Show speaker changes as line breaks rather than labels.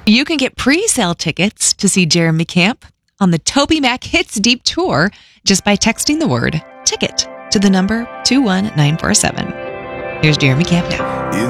You can get pre-sale tickets to see Jeremy Camp on the Toby Mac Hits Deep Tour just by texting the word TICKET to the number 21947. Here's Jeremy Camp now.